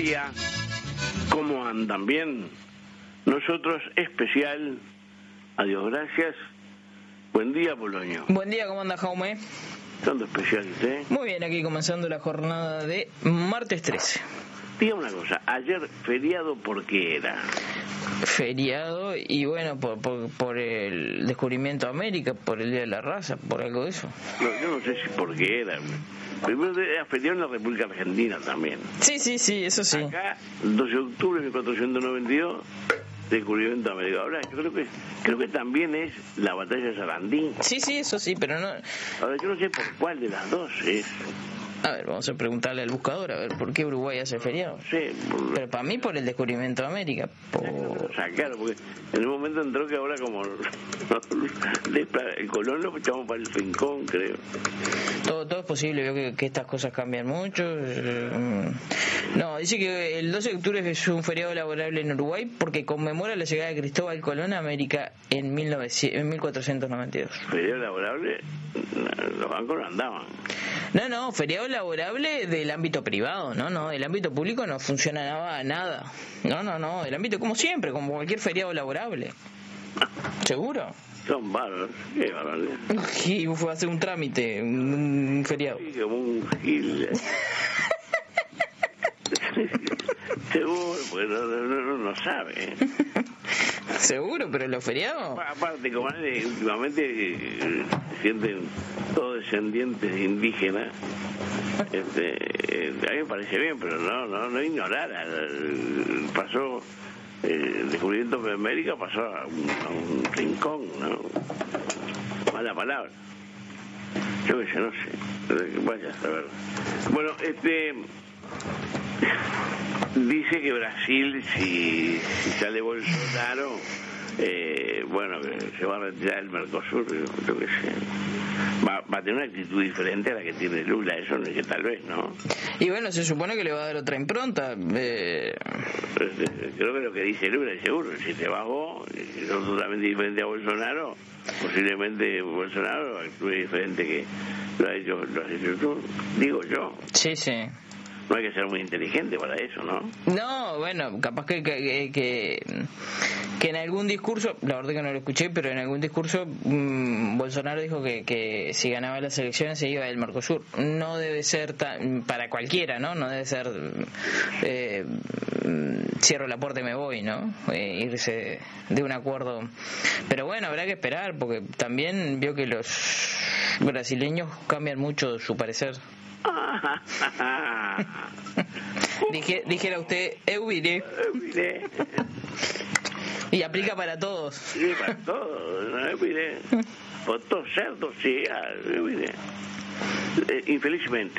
día. ¿Cómo andan? ¿Bien? Nosotros especial. Adiós, gracias. Buen día, Polonio. Buen día, ¿cómo anda, Jaume? ¿Cuándo especial usted? Muy bien, aquí comenzando la jornada de martes 13. Diga una cosa, ayer feriado, ¿por qué era? Feriado y bueno, por el descubrimiento de América, por el Día de la Raza, por algo de eso. No, yo no sé si por qué era. Primero era feriado en la República Argentina también. Sí, eso sí. Acá, 12 de octubre de 1492, descubrimiento de América. Ahora, creo que también es la batalla de Sarandí. Sí, eso sí, pero no... Ahora, yo no sé por cuál de las dos es. A ver, vamos a preguntarle al buscador, a ver, ¿por qué Uruguay hace feriado? Sí. Pero para mí por el descubrimiento de América. O sea, claro, porque en un momento entró que ahora como el Colón lo echamos para el Rincón, creo. Todo es posible, veo que estas cosas cambian mucho. No, dice que el 12 de octubre es un feriado laborable en Uruguay porque conmemora la llegada de Cristóbal Colón a América en 1492. ¿Feriado laborable? Los bancos no andaban. No, feriado laborable del ámbito privado, no, del ámbito público no funcionaba nada. No, del ámbito como siempre, como cualquier feriado laborable. ¿Seguro? Son bárbaros, qué barbaridad. Y fue a hacer un trámite, un feriado. Sí, como un gil. Seguro, porque no sabe. Seguro, pero los feriados. Aparte, como últimamente se sienten todos descendientes indígenas, a mí me parece bien, pero no ignorar. Pasó el descubrimiento de América, pasó a un rincón, ¿no? Mala palabra. Yo que sé, no sé. Vaya a saber. Bueno, dice que Brasil, si sale Bolsonaro, bueno, que se va a retirar del Mercosur, yo que sé. Va a tener una actitud diferente a la que tiene Lula, eso no es que tal vez, ¿no? Y bueno, se supone que le va a dar otra impronta. Creo que lo que dice Lula es seguro, si te bajó, y son totalmente diferente a Bolsonaro, posiblemente Bolsonaro actúe diferente que lo has hecho tú, digo yo. Sí. No hay que ser muy inteligente para eso, ¿no? No, bueno, capaz que en algún discurso, la verdad que no lo escuché, pero en algún discurso Bolsonaro dijo que si ganaba las elecciones se iba del Mercosur. No debe ser para cualquiera, ¿no? No debe ser cierro la puerta y me voy, ¿no? Irse de un acuerdo. Pero bueno, habrá que esperar, porque también vio que los brasileños cambian mucho su parecer. Dijera usted, Eubire. Y aplica para todos. Sí, para todos, ¿no? Eubire. Por todos cerdos, sí, Eubire. Infelizmente.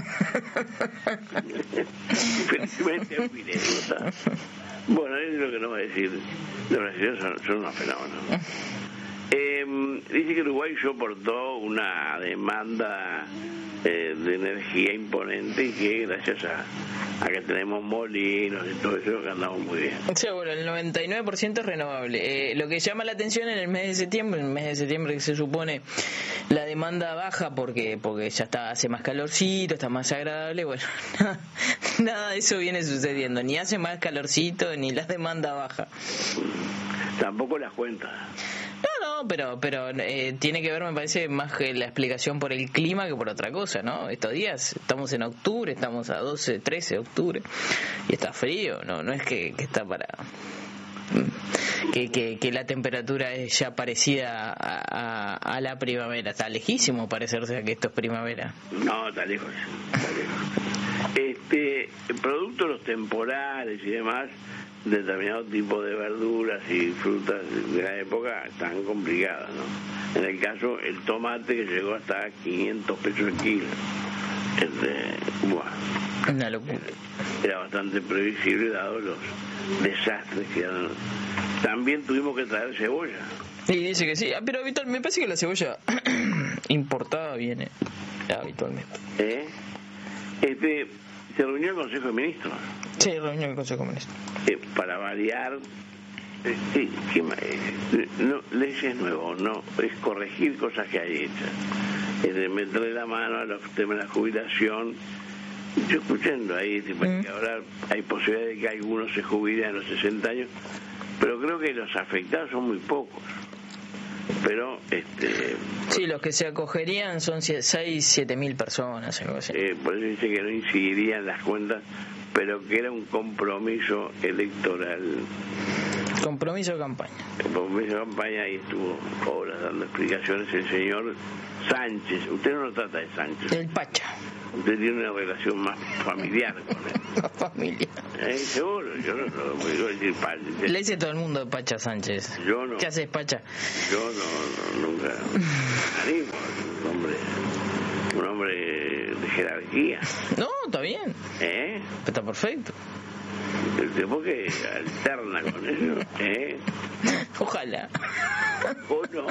Infelizmente, Eubire. Bueno, es lo que no va a decir. Los brasileños son unos fenómenos. Dice que Uruguay soportó una demanda de energía imponente y que gracias a que tenemos molinos y todo eso que andamos muy bien. Sí, bueno, el 99% es renovable. Lo que llama la atención en el mes de septiembre que se supone la demanda baja porque ya hace más calorcito, está más agradable, bueno, nada de eso viene sucediendo, ni hace más calorcito ni la demanda baja. Tampoco las cuentas. No, pero tiene que ver, me parece, más que la explicación por el clima que por otra cosa, ¿no? Estos días estamos en octubre, estamos a 12, 13 de octubre y está frío, no es que está para... Que la temperatura es ya parecida a la primavera, está lejísimo parecerse a que esto es primavera. No, está lejos. Producto de los temporales y demás, determinado tipo de verduras y frutas de la época están complicadas, ¿no? En el caso, el tomate que llegó hasta 500 pesos el kilo. Una locura. Era bastante previsible dado los desastres que eran. También tuvimos que traer cebolla. Y dice que sí, pero me parece que la cebolla importada viene habitualmente. Se reunió el Consejo de Ministros. Sí, reunió el Consejo de Ministros. Para variar, leyes nuevas, no, es corregir cosas que hay hechas. Es de meterle la mano a los temas de la jubilación Yo escuchando ahí, tipo, que ahora hay posibilidad de que algunos se jubilen a los 60 años, pero creo que los afectados son muy pocos. Pero, sí, los que se acogerían son 6-7 mil personas, algo así. Por eso dice que no incidirían las cuentas, pero que era un compromiso electoral. Compromiso de campaña. Compromiso de campaña, y estuvo horas dando explicaciones el señor Sánchez. Usted no lo trata de Sánchez. El Pacha. Usted tiene una relación más familiar con él. Familia. Seguro, yo no puedo decir Pacha. Le dice todo el mundo Pacha Sánchez. Yo no. ¿Qué haces, Pacha? Yo nunca animo. Un hombre de jerarquía. No, está bien. Está perfecto. ¿Por qué alterna con eso? Ojalá. ¿O no?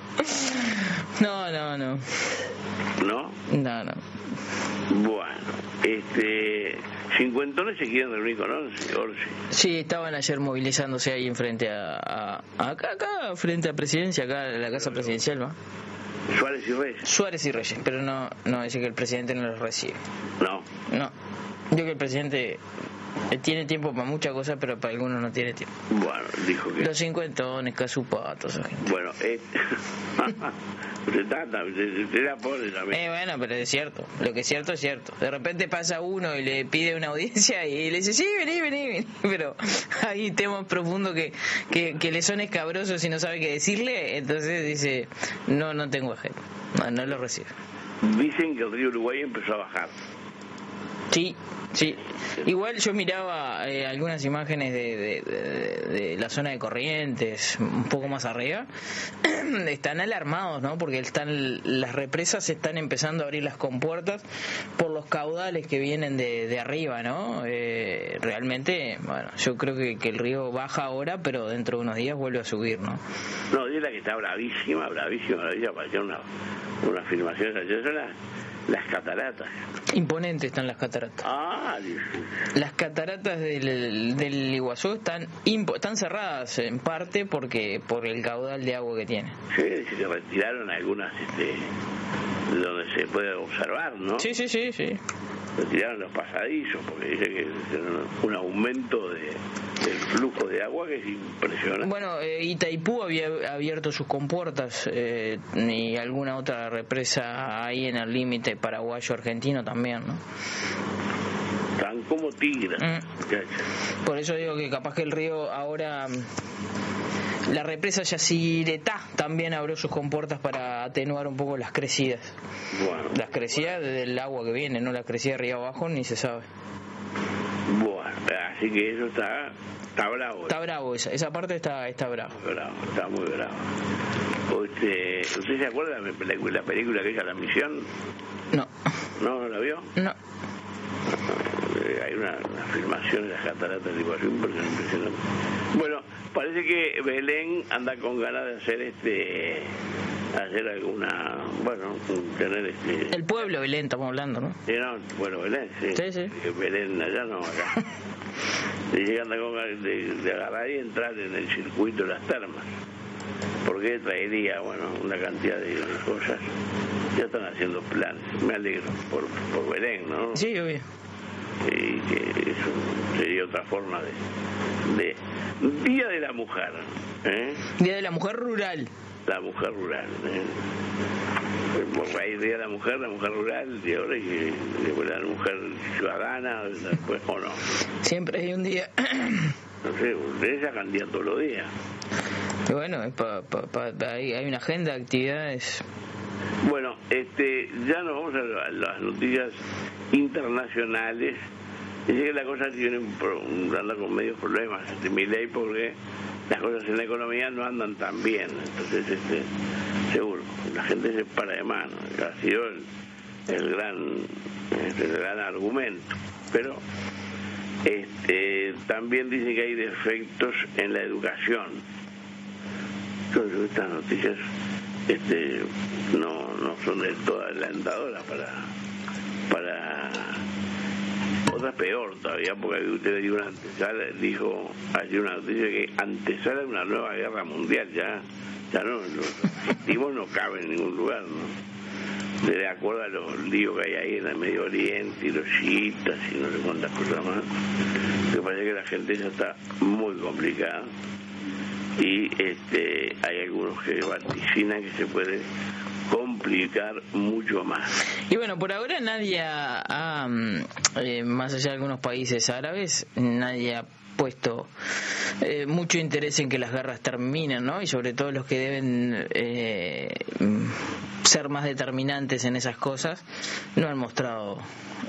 No. ¿No? No. Bueno, cincuentones se quieren reunir con Orsi. Sí, estaban ayer movilizándose ahí enfrente acá frente a Presidencia, acá a la Casa Presidencial, ¿no? Suárez y Reyes, pero no dice que el presidente no los recibe. No. Yo que el presidente tiene tiempo para muchas cosas, pero para algunos no tiene tiempo. Bueno, dijo que... Los cincuentones, casupatos, gente. Bueno, usted la pone también. Bueno, pero es cierto. Lo que es cierto es cierto. De repente pasa uno y le pide una audiencia y le dice, sí, vení. Pero hay temas profundos que le son escabrosos y no sabe qué decirle. Entonces dice, no tengo agenda. No lo recibe. Dicen que el río Uruguay empezó a bajar. Sí. Igual yo miraba algunas imágenes de la zona de Corrientes, un poco más arriba. Están alarmados, ¿no? Porque las represas están empezando a abrir las compuertas por los caudales que vienen de arriba, ¿no? Realmente, bueno, yo creo que el río baja ahora, pero dentro de unos días vuelve a subir, ¿no? No, dice que está bravísima. Apareció una afirmación. Las cataratas. Imponentes están las cataratas. Las cataratas del Iguazú están cerradas en parte por el caudal de agua que tiene. Sí, se retiraron algunas donde se puede observar, ¿no? Sí. Retiraron los pasadizos porque dice que es un aumento del flujo de agua que es impresionante. Bueno, Itaipú había abierto sus compuertas y alguna otra represa ahí en el límite paraguayo-argentino también, ¿no? Están como tigres. Por eso digo que capaz que el río ahora... La represa Yacyretá también abrió sus compuertas para atenuar un poco las crecidas. Bueno. Las crecidas del agua que viene, no las crecidas de arriba abajo, ni se sabe. Bueno, así que eso está bravo. Está bravo, esa parte está bravo. Está muy bravo. ¿Usted se acuerda de la película que es La Misión? No. ¿No la vio? No. Hay una filmación de las cataratas de Iguazú impresionante. Bueno, parece que Belén anda con ganas de hacer alguna, tener El pueblo Belén estamos hablando, ¿no? Sí, Belén, sí. Sí. Belén allá no, acá. Dice que anda con ganas de agarrar y entrar en el circuito de las termas. Porque traería, una cantidad de cosas. Ya están haciendo planes. Me alegro por Belén, ¿no? Sí, obvio. Y que eso sería otra forma de Día de la Mujer, Día de la Mujer rural. La mujer rural, hay Día de la mujer rural, y ahora después la mujer ciudadana, después o no. Siempre hay un día. No sé, ustedes sacan día todos los días. Y bueno, hay una agenda de actividades. Bueno, ya nos vamos a las noticias internacionales. Dice que la cosa tiene anda con medios problemas Milei, porque las cosas en la economía no andan tan bien. Entonces, seguro, la gente se para de mano. Ha sido el gran argumento. Pero también dice que hay defectos en la educación. Entonces, estas noticias no son del todo alentadoras para otra peor todavía, porque usted dijo una noticia que antesala una nueva guerra mundial. Ya no, los objetivos no caben en ningún lugar, ¿no? de acuerdo a los líos que hay ahí en el Medio Oriente y los chiitas y no sé cuántas cosas más, me parece que la gente ya está muy complicada y hay algunos que vaticinan que se puede complicar mucho más. Y bueno, por ahora nadie más allá de algunos países árabes, nadie ha puesto mucho interés en que las guerras terminen, ¿no? Y sobre todo los que deben ser más determinantes en esas cosas no han mostrado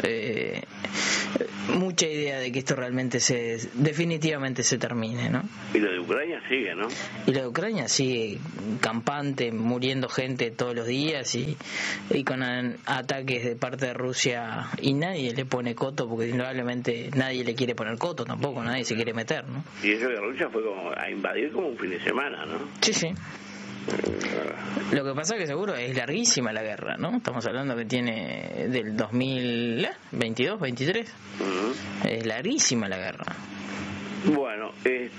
mucha idea de que esto realmente definitivamente se termine, ¿no? Y lo de Ucrania sigue, ¿no? Y la de Ucrania sigue campante, muriendo gente todos los días y con ataques de parte de Rusia, y nadie le pone coto, porque indudablemente nadie le quiere poner coto tampoco, nadie se quiere meter, ¿no? Y eso de Rusia fue como a invadir como un fin de semana, ¿no? Sí, sí. Lo que pasa es que seguro es larguísima la guerra, ¿no? Estamos hablando que tiene del 2022, 23. Uh-huh. Es larguísima la guerra. Bueno,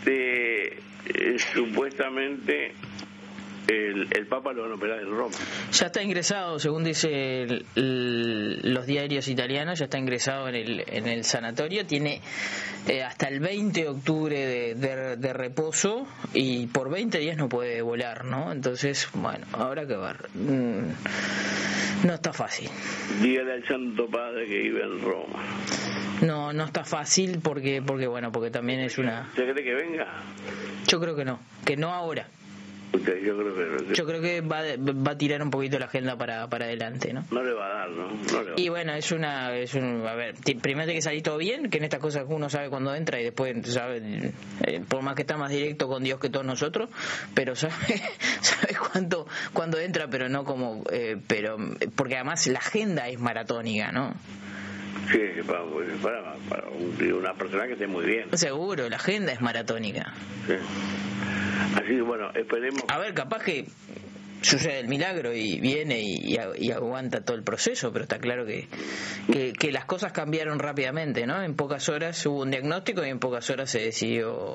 supuestamente el Papa lo van a operar en Roma. Ya está ingresado, según dice los diarios italianos, ya está ingresado en el sanatorio. Tiene hasta el 20 de octubre de reposo y por 20 días no puede volar, ¿no? Entonces, bueno, habrá que ver. No está fácil. Dígale al Santo Padre que vive en Roma. No está fácil porque también es una... ¿Usted cree que venga? Yo creo que no ahora. Yo creo que va a tirar un poquito la agenda para adelante, ¿no? No le va a dar, ¿no? Y bueno, a ver, primero tiene que salir todo bien, que en estas cosas uno sabe cuando entra y después sabe, por más que está más directo con Dios que todos nosotros, pero sabe cuando entra, pero no como, pero porque además la agenda es maratónica, ¿no? Sí, para una persona que esté muy bien. Seguro, la agenda es maratónica. Sí. Así que bueno, esperemos. A ver, capaz que sucede el milagro y viene y aguanta todo el proceso, pero está claro que las cosas cambiaron rápidamente, ¿no? En pocas horas hubo un diagnóstico y en pocas horas se decidió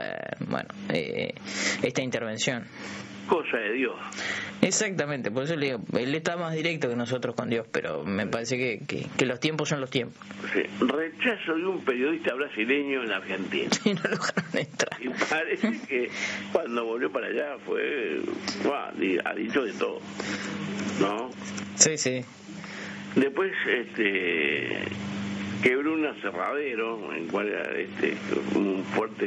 esta intervención. Cosa de Dios. Exactamente, por eso le digo, él está más directo que nosotros con Dios, pero me parece que los tiempos son los tiempos. Sí. Rechazo de un periodista brasileño en la Argentina. Y no lograron entrar. Y parece que cuando volvió para allá ha dicho de todo, ¿no? Sí, sí. Después quebró un aserradero en cual era un fuerte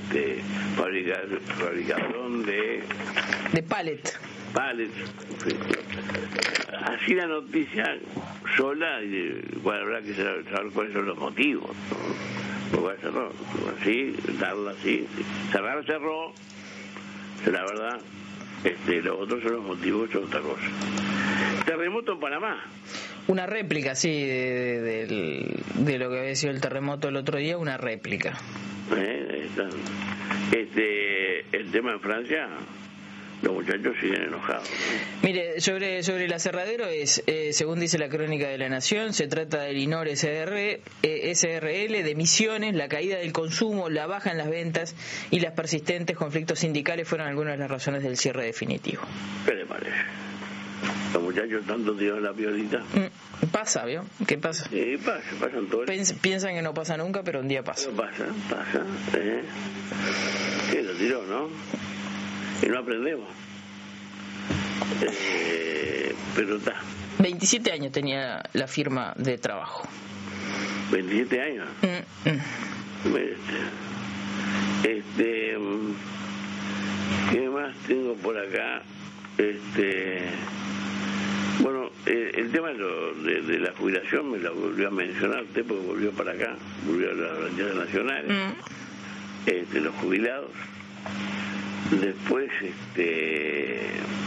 fabricador de pallets. Sí. Así la noticia sola, habrá que saber cuáles son los motivos, ¿no? Porque cerró así, darlo así, cerró, la verdad. Los otros son los motivos, son otra cosa. Terremoto en Panamá. Una réplica, sí, de lo que había sido el terremoto el otro día, una réplica. El tema en Francia, los muchachos siguen enojados, ¿no? Mire, sobre el aserradero según dice la crónica de La Nación, se trata del Linor SRL de Misiones. La caída del consumo, la baja en las ventas y las persistentes conflictos sindicales fueron algunas de las razones del cierre definitivo. ¿Qué le parece? Los muchachos tanto tiran la piolita. Pasa, ¿vio? ¿Qué pasa? Sí, pasan todos. Piensan que no pasa nunca, pero un día pasa. Pero pasa. Sí, lo tiró, ¿no? Y no aprendemos. Pero está. 27 años tenía la firma de trabajo. 27 años. ¿Qué más tengo por acá? Bueno, el tema de la jubilación me lo volvió a mencionar usted porque volvió para acá, volvió a las rancheras nacionales, los jubilados. Después, ¿qué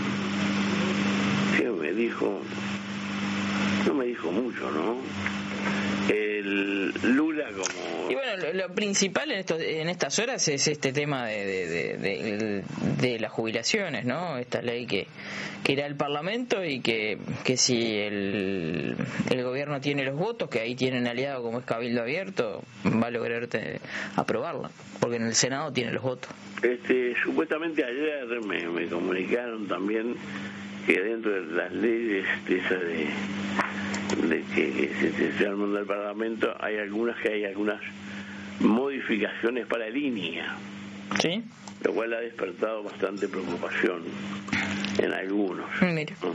me dijo? No me dijo mucho, ¿no? El Lula como... Y bueno, lo principal en estas horas es este tema de las jubilaciones, ¿no? Esta ley que irá al Parlamento y que si el gobierno tiene los votos, que ahí tiene un aliado como es Cabildo Abierto, va a lograr aprobarla, porque en el Senado tiene los votos. Supuestamente ayer me comunicaron también que dentro de las leyes de esas de que se arman del Parlamento hay algunas modificaciones para línea, ¿sí? Lo cual ha despertado bastante preocupación en algunos. Mira. ¿No?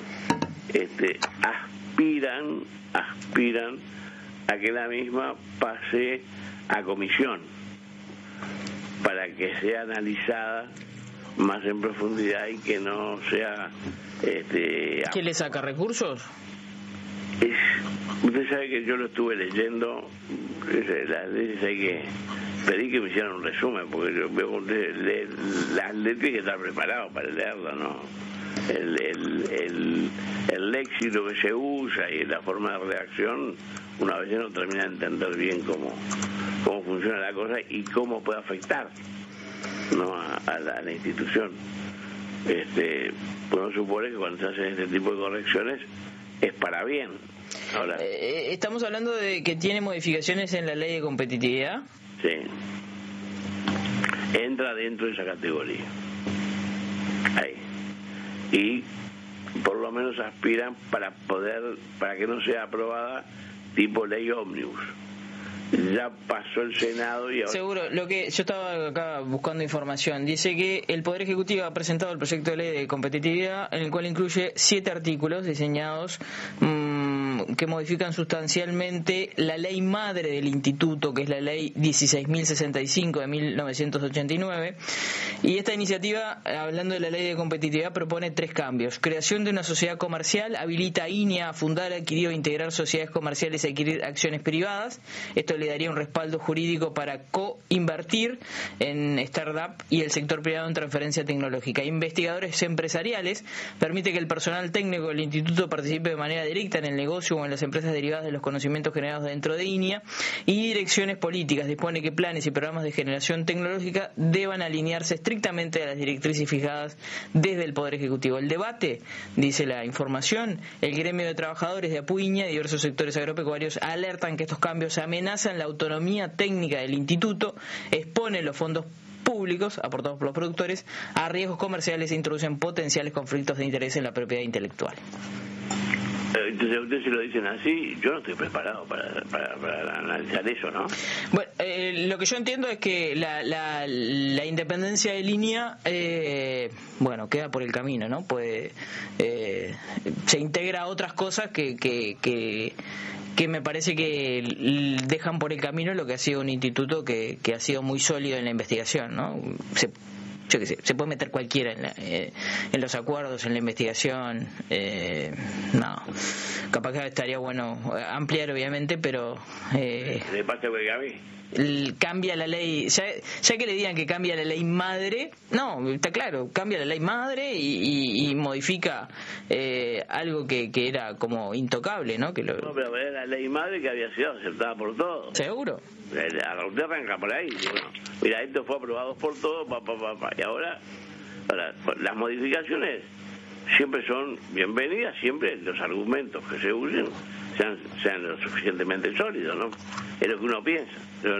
Aspiran a que la misma pase a comisión para que sea analizada más en profundidad y que no sea ¿Qué le saca recursos? Usted sabe que yo lo estuve leyendo, las leyes pedí que me hicieran un resumen, porque yo veo las leyes hay que estar preparado para leerlas, ¿no? El léxico que se usa y la forma de redacción, una vez no termina de entender bien cómo funciona la cosa y cómo puede afectar, ¿no? a la institución. Uno supone que cuando se hacen este tipo de correcciones es para bien. Ahora, estamos hablando de que tiene modificaciones en la ley de competitividad. Sí, entra dentro de esa categoría. Ahí. Y por lo menos aspiran para que no sea aprobada tipo ley ómnibus. Ya pasó el Senado y ahora... Seguro, lo que yo estaba acá buscando información, dice que el Poder Ejecutivo ha presentado el proyecto de ley de competitividad, en el cual incluye 7 artículos diseñados que modifican sustancialmente la ley madre del instituto, que es la ley 16.065 de 1989, y esta iniciativa, hablando de la ley de competitividad, propone 3 cambios. Creación de una sociedad comercial, habilita a INEA a fundar, adquirir o integrar sociedades comerciales y adquirir acciones privadas. Esto le daría un respaldo jurídico para co-invertir en startup y el sector privado en transferencia tecnológica. Investigadores empresariales, permite que el personal técnico del instituto participe de manera directa en el negocio o en las empresas derivadas de los conocimientos generados dentro de INEA. Y direcciones políticas, dispone que planes y programas de generación tecnológica deban alinearse estrictamente a las directrices fijadas desde el Poder Ejecutivo. El debate, dice la información, el gremio de trabajadores de Apuiña y diversos sectores agropecuarios alertan que estos cambios amenazan la autonomía técnica del instituto, exponen los fondos públicos aportados por los productores a riesgos comerciales e introducen potenciales conflictos de interés en la propiedad intelectual. Entonces, ustedes se lo dicen así, yo no estoy preparado para analizar eso, ¿no? Bueno, lo que yo entiendo es que la independencia de línea, queda por el camino, ¿no? Se integra a otras cosas que me parece que dejan por el camino lo que ha sido un instituto que ha sido muy sólido en la investigación, ¿no? Yo qué sé, se puede meter cualquiera en los acuerdos, en la investigación. No, capaz que estaría bueno ampliar, obviamente, pero ¿Le pasa a mí? Cambia la ley, ya que le digan que cambia la ley madre, no, está claro, cambia la ley madre y modifica algo que era como intocable, ¿no? No, pero era la ley madre que había sido aceptada por todos. ¿Seguro? Usted arranca por ahí. Bueno, mira, esto fue aprobado por todos, y ahora las modificaciones siempre son bienvenidas, siempre los argumentos que se usen sean lo suficientemente sólidos, ¿no? Es lo que uno piensa.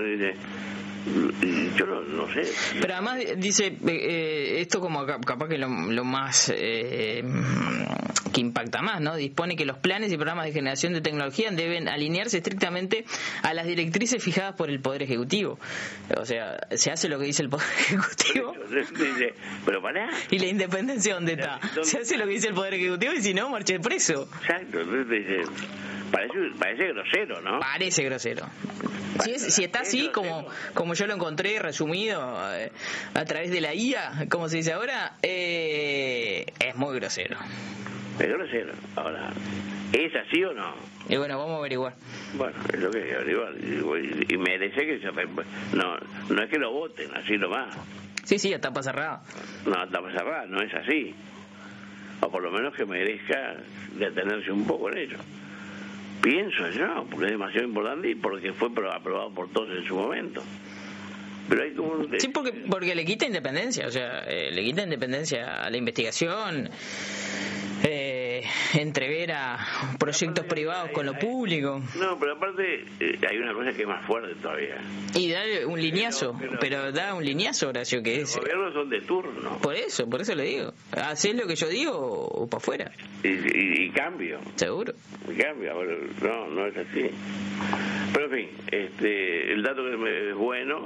Yo no sé. Pero además dice esto como capaz que lo más que impacta más, ¿no? Dispone que los planes y programas de generación de tecnología deben alinearse estrictamente a las directrices fijadas por el Poder Ejecutivo. O sea, se hace lo que dice el Poder Ejecutivo. Dice, pero pará. ¿Y la independencia dónde está? Se hace lo que dice el Poder Ejecutivo y si no, marche preso. Exacto. Entonces parece grosero, ¿no? Parece grosero. Si está así, como yo lo encontré resumido a través de la IA, como se dice ahora, es muy grosero. Es grosero. Ahora, ¿es así o no? Y bueno, vamos a averiguar. Bueno, es lo que hay que averiguar. Y merece que no es que lo voten así nomás. Sí, a tapa cerrada. No, a tapa cerrada, no es así. O por lo menos que merezca detenerse un poco en ello. Pienso yo, porque es demasiado importante y porque fue aprobado por todos en su momento. Pero hay como... Sí, porque le quita independencia, o sea, le quita independencia a la investigación. entrever a proyectos privados con lo público. No, pero aparte hay una cosa que es más fuerte todavía. Y dale un lineazo, pero da un lineazo, Horacio, que es... Los gobiernos son de turno. Por eso le digo. ¿Hacés lo que yo digo o para afuera? Y cambio. Seguro. Y cambio, pero no es así. Pero en fin, el dato que es bueno,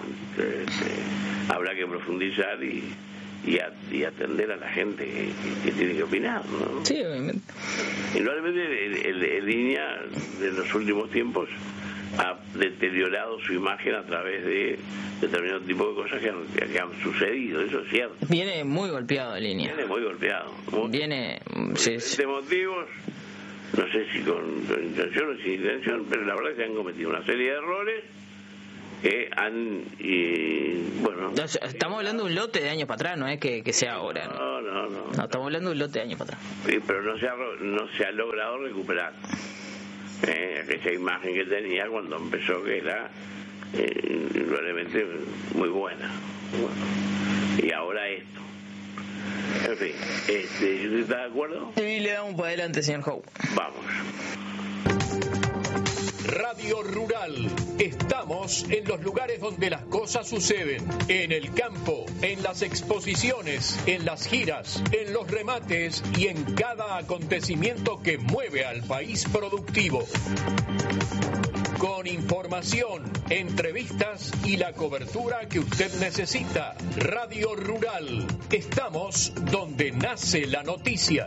habrá que profundizar y atender a la gente que tiene que opinar, ¿no? Sí, obviamente. Indudablemente el línea de los últimos tiempos ha deteriorado su imagen a través de determinado tipo de cosas que han sucedido, eso es cierto. Viene muy golpeado en línea. Viene muy golpeado. Viene... De motivos, no sé si con intención o sin intención, pero la verdad es que han cometido una serie de errores que han... estamos hablando de un lote de años para atrás, no es que sea ahora. No, estamos hablando de un lote de años para atrás. Sí, pero no se ha logrado recuperar aquella imagen que tenía cuando empezó, que era indudablemente muy buena. Bueno, y ahora esto. En fin, ¿usted está de acuerdo? Sí, le damos para adelante, señor Howe. Vamos. Radio Rural. Estamos en los lugares donde las cosas suceden. En el campo, en las exposiciones, en las giras, en los remates y en cada acontecimiento que mueve al país productivo. Con información, entrevistas y la cobertura que usted necesita. Radio Rural. Estamos donde nace la noticia.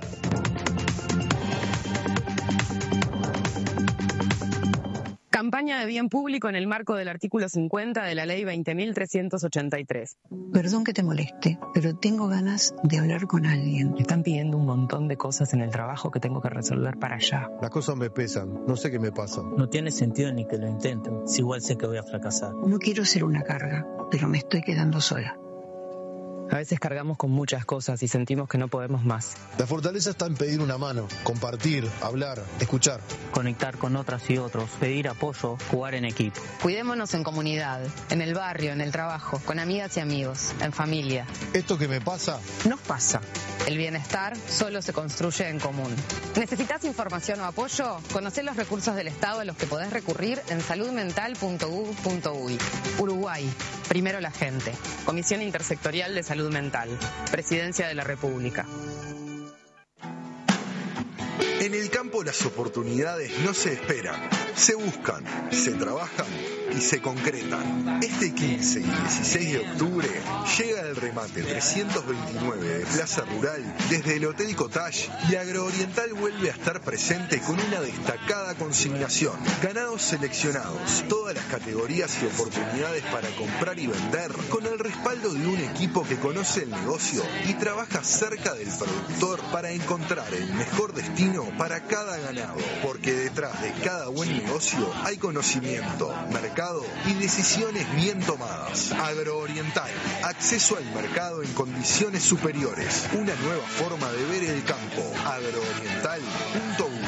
Campaña de bien público en el marco del artículo 50 de la ley 20.383. Perdón que te moleste, pero tengo ganas de hablar con alguien. Me están pidiendo un montón de cosas en el trabajo que tengo que resolver para allá. Las cosas me pesan, no sé qué me pasa. No tiene sentido ni que lo intenten, si igual sé que voy a fracasar. No quiero ser una carga, pero me estoy quedando sola. A veces cargamos con muchas cosas y sentimos que no podemos más. La fortaleza está en pedir una mano, compartir, hablar, escuchar. Conectar con otras y otros, pedir apoyo, jugar en equipo. Cuidémonos en comunidad, en el barrio, en el trabajo, con amigas y amigos, en familia. Esto que me pasa, nos pasa. El bienestar solo se construye en común. ¿Necesitas información o apoyo? Conocé los recursos del Estado a los que podés recurrir en saludmental.gov.uy. Uruguay, primero la gente. Comisión Intersectorial de Salud Mental. Presidencia de la República. En el campo las oportunidades no se esperan, se buscan, se trabajan y se concretan. Este 15 y 16 de octubre llega el remate 329 de Plaza Rural desde el Hotel Cottage y Agrooriental vuelve a estar presente con una destacada consignación. Ganados seleccionados, todas las categorías y oportunidades para comprar y vender, con el respaldo de un equipo que conoce el negocio y trabaja cerca del productor para encontrar el mejor destino para cada ganado, porque detrás de cada buen negocio hay conocimiento, mercado y decisiones bien tomadas. Agrooriental, acceso al mercado en condiciones superiores, una nueva forma de ver el campo. Agrooriental.uy.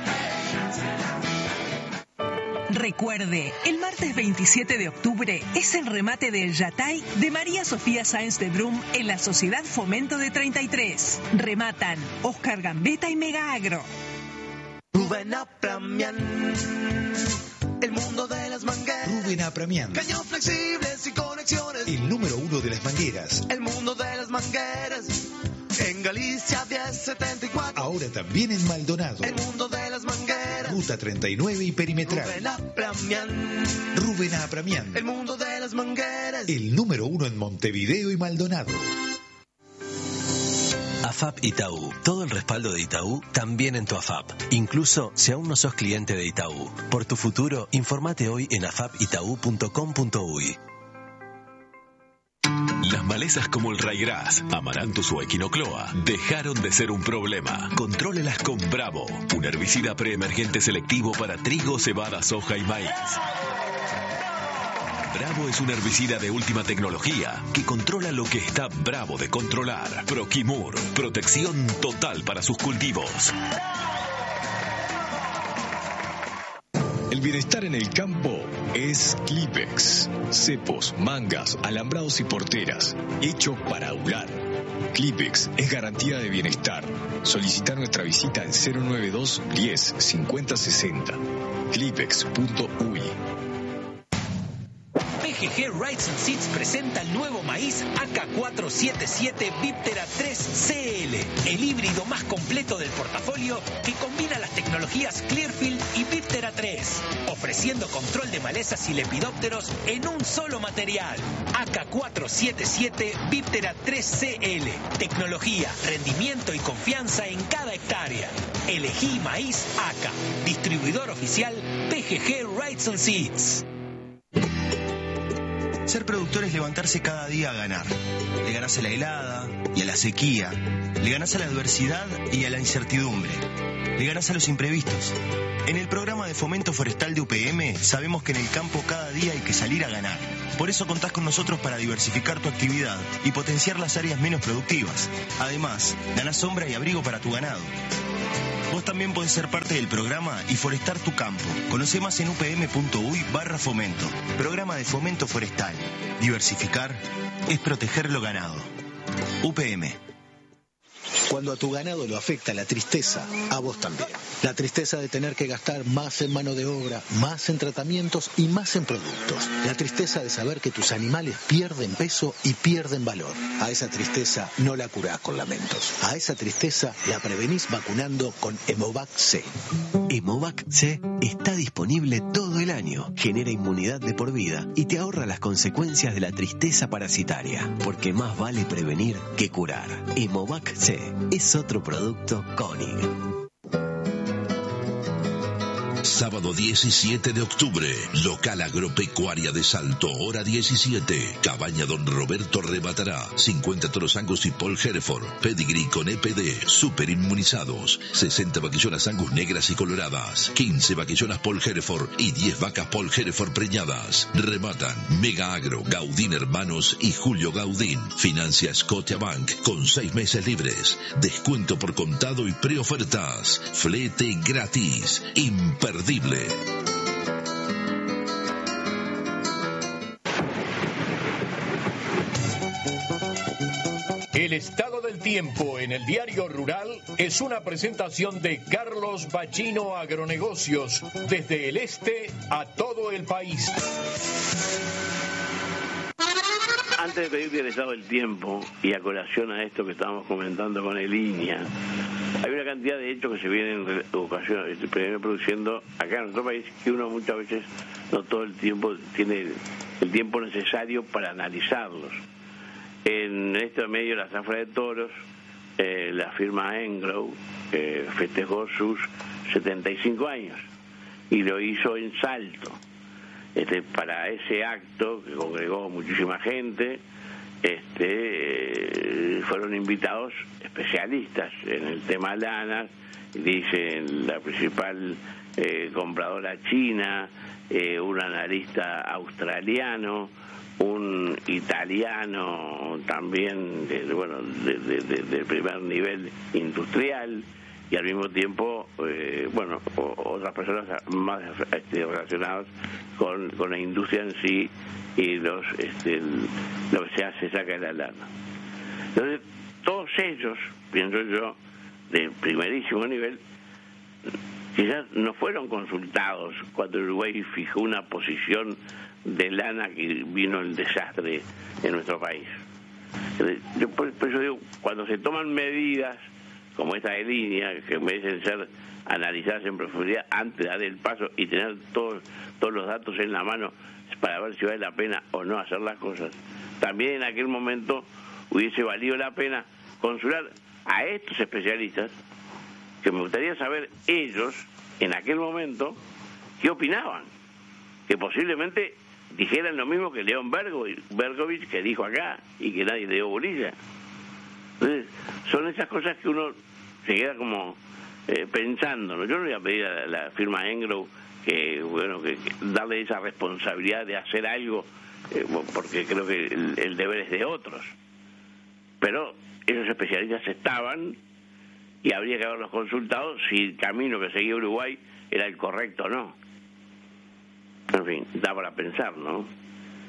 Recuerde, el martes 27 de octubre es el remate del Yatay de María Sofía Sáenz de Brum en la Sociedad Fomento de 33. Rematan Oscar Gambetta y Mega Agro. Rubén Apramian, el mundo de las mangueras. Rubén Apramian, Caños flexibles y conexiones. el número 1 de las mangueras. El mundo de las mangueras. En Galicia 1074. Ahora también en Maldonado. El mundo de las mangueras. Ruta 39 y perimetral. Rubén Apramian. Rubén Apramian, El mundo de las mangueras. el número 1 en Montevideo y Maldonado. AFAP Itaú. Todo el respaldo de Itaú también en tu AFAP. Incluso si aún no sos cliente de Itaú. Por tu futuro, informate hoy en afapitau.com.uy. Las malezas como el ryegrass, amaranthus o equinocloa dejaron de ser un problema. Contrólelas con Bravo, un herbicida preemergente selectivo para trigo, cebada, soja y maíz. Bravo es un herbicida de última tecnología que controla lo que está bravo de controlar. Proquimur, protección total para sus cultivos. El bienestar en el campo es Clipex. Cepos, mangas, alambrados y porteras, hechos para aular. Clipex es garantía de bienestar. Solicita nuestra visita al 092 10 50 60. Clipex.uy. PGG Rides and Seeds presenta el nuevo maíz AK477 Viptera 3 CL, el híbrido más completo del portafolio que combina las tecnologías Clearfield y Viptera 3, ofreciendo control de malezas y lepidópteros en un solo material. AK477 Viptera 3 CL, tecnología, rendimiento y confianza en cada hectárea. Elegí maíz AK, distribuidor oficial PGG Rides and Seeds. Ser productor es levantarse cada día a ganar. Le ganás a la helada y a la sequía. Le ganás a la adversidad y a la incertidumbre. Le ganás a los imprevistos. En el programa de fomento forestal de UPM sabemos que en el campo cada día hay que salir a ganar. Por eso contás con nosotros para diversificar tu actividad y potenciar las áreas menos productivas. Además, ganás sombra y abrigo para tu ganado. Vos también podés ser parte del programa y forestar tu campo. Conocé más en upm.uy/fomento. Programa de fomento forestal. Diversificar es proteger lo ganado. UPM. Cuando a tu ganado lo afecta la tristeza, a vos también. La tristeza de tener que gastar más en mano de obra, más en tratamientos y más en productos. La tristeza de saber que tus animales pierden peso y pierden valor. A esa tristeza no la curás con lamentos. A esa tristeza la prevenís vacunando con Hemovac C. Hemovac C está disponible todo el año, genera inmunidad de por vida y te ahorra las consecuencias de la tristeza parasitaria, porque más vale prevenir que curar. Hemovac C es otro producto Koenig. Sábado 17 de octubre, local agropecuaria de Salto, hora 17. Cabaña Don Roberto rematará 50 toros Angus y Paul Hereford, pedigree con EPD, super inmunizados, 60 vaquillonas Angus negras y coloradas, 15 vaquillonas Paul Hereford y 10 vacas Paul Hereford preñadas. Rematan Mega Agro, Gaudín Hermanos y Julio Gaudín. Financia Scotiabank con 6 meses libres. Descuento por contado y preofertas. Flete gratis. Imperdible. El estado del tiempo en el Diario Rural es una presentación de Carlos Bachino Agronegocios, desde el este a todo el país. Antes de pedirte el estado del tiempo y a colación a esto que estábamos comentando con el INIA, hay una cantidad de hechos que se vienen produciendo acá en nuestro país que uno muchas veces no todo el tiempo tiene el tiempo necesario para analizarlos. En este medio, la zafra de toros, la firma Engrow festejó sus 75 años y lo hizo en Salto. Para ese acto que congregó muchísima gente, fueron invitados especialistas en el tema lanas, dicen la principal compradora china, un analista australiano, un italiano también de primer nivel industrial, y al mismo tiempo otras personas más relacionadas con la industria en sí y lo que se saca de la lana. Entonces todos ellos, pienso yo, de primerísimo nivel, quizás no fueron consultados cuando Uruguay fijó una posición de lana que vino el desastre en nuestro país. Yo por eso digo, cuando se toman medidas como esta de línea, que merecen ser analizadas en profundidad antes de dar el paso y tener todos los datos en la mano para ver si vale la pena o no hacer las cosas, también en aquel momento hubiese valido la pena consultar a estos especialistas, que me gustaría saber ellos en aquel momento qué opinaban, que posiblemente dijeran lo mismo que León Bergovich, que dijo acá y que nadie le dio bolilla. Entonces, son esas cosas que uno se queda como pensando, ¿no? Yo no voy a pedir a la firma Engrow que darle esa responsabilidad de hacer algo, porque creo que el deber es de otros. Pero esos especialistas estaban y habría que haberlos consultado si el camino que seguía Uruguay era el correcto o no. En fin, da para pensar, ¿no?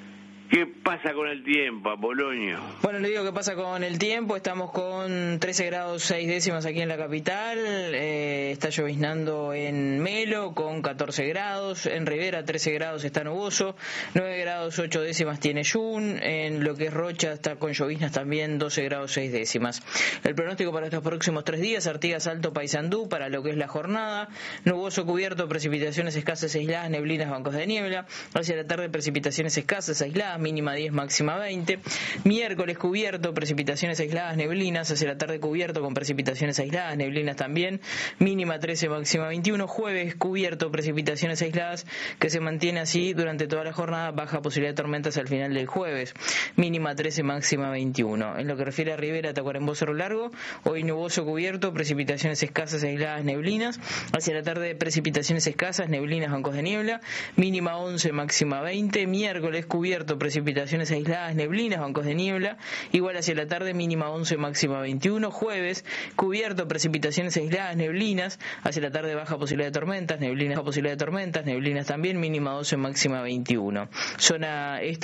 ¿Qué pasa con el tiempo, Apolonio? Bueno, le digo qué pasa con el tiempo. Estamos con 13 grados 6 décimas aquí en la capital. Está lloviznando en Melo con 14 grados. En Rivera 13 grados está nuboso. 9 grados 8 décimas tiene Yun. En lo que es Rocha está con lloviznas también 12 grados 6 décimas. El pronóstico para estos próximos 3 días: Artigas, Alto, Paysandú para lo que es la jornada. Nuboso cubierto, precipitaciones escasas aisladas, neblinas, bancos de niebla. Hacia la tarde precipitaciones escasas aisladas, mínima 10, máxima 20. Miércoles cubierto, precipitaciones aisladas, neblinas. Hacia la tarde cubierto con precipitaciones aisladas, neblinas también, mínima 13, máxima 21. Jueves cubierto, precipitaciones aisladas, que se mantiene así durante toda la jornada. Baja posibilidad de tormentas al final del jueves, mínima 13, máxima 21. En lo que refiere a Rivera, Tacuarembó, Cerro Largo, hoy nuboso cubierto, precipitaciones escasas aisladas, neblinas. Hacia la tarde precipitaciones escasas, neblinas, bancos de niebla, mínima 11, máxima 20. Miércoles cubierto, precipitaciones aisladas, neblinas, bancos de niebla, igual hacia la tarde, mínima 11, máxima 21. Jueves cubierto, precipitaciones aisladas, neblinas. Hacia la tarde baja posibilidad de tormentas, neblinas, baja posibilidad de tormentas, neblinas también, mínima 12, máxima 21. Zona este